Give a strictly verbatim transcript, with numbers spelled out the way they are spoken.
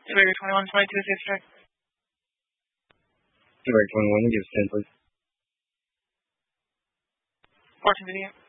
February twenty-first, twenty-two, six track. February twenty-first, give us ten, please. fourteen video.